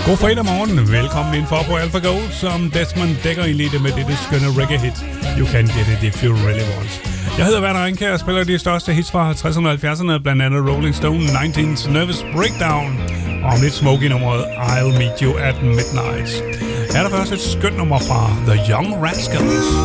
God fredag morgen. Velkommen ind for på Alpha Gold, som Desmond dækker i lidt med dette skønne reggae-hit. You can get it if you really want. Jeg hedder Werner Ringkjær og spiller de største hits fra 60'erne og 70'erne, blandt andet Rolling Stone, 19's Nervous Breakdown, og om lidt Smokey-nummeret I'll Meet You at Midnight. Her er der først et skønt nummer fra The Young Rascals.